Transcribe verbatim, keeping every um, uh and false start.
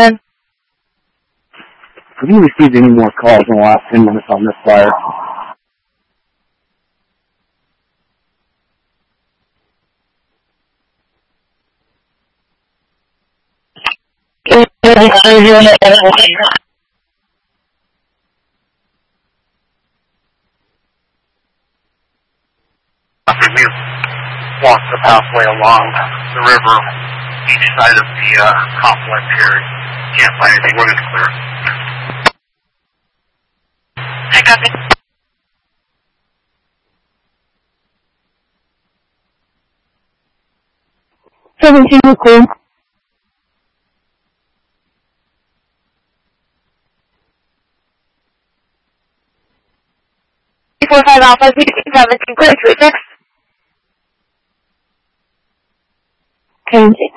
ahead. Have you received any more calls in the last ten minutes on this fire? We walked the pathway along the river, each side of the uh, complex here. Can't find anything. We're going to clear it. I got it. seventeen, we're clear. four five Alpha, seventeen, clear, three six. Okay.